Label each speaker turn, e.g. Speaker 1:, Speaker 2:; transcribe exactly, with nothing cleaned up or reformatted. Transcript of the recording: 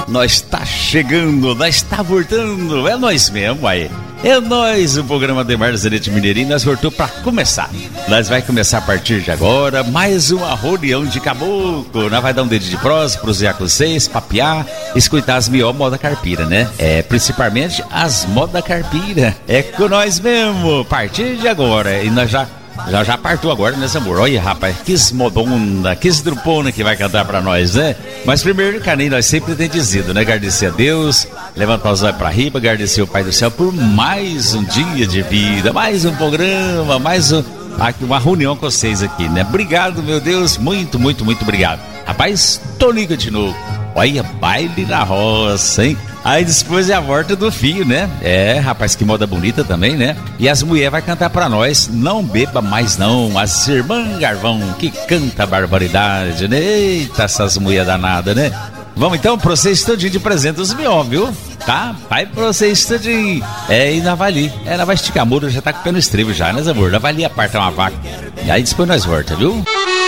Speaker 1: Nós tá chegando, nós tá voltando, é nós mesmo aí. É nós, o programa Demar Zerete Mineirinho, nós voltou pra começar. Nós vai começar a partir de agora, mais uma rodeão de caboclo. Nós vai dar um dedo de prosa pros Zé com vocês, papiar, escutar as melhores moda carpira, né? É, principalmente as moda carpira. É com nós mesmo, a partir de agora. E nós já... Já já partiu agora, né, amor? Olha, rapaz, que esmodona, que estrupona que vai cantar pra nós, né? Mas primeiro, Caninho, nós sempre tem dizido, né? Agradecer a Deus, levantar os olhos pra riba, agradecer o Pai do Céu por mais um dia de vida, mais um programa, mais um, uma reunião com vocês aqui, né? Obrigado, meu Deus, muito, muito, muito obrigado. Rapaz, tô liga de novo. Olha, baile na roça, hein? Aí depois é a volta do filho, né? É, rapaz, que moda bonita também, né? E as mulheres vai cantar pra nós, não beba mais não, as irmãs Garvão, que canta barbaridade, né? Eita, essas mulheres danadas, né? Vamos então, pra vocês tudinho de presente os mió, viu? Tá? Vai pra vocês tudinho. É, e na Vali. Ela vai esticar a muro, já tá com o pé no estribo já, né, amor? Na Vali aparta uma vaca. E aí depois nós volta, viu?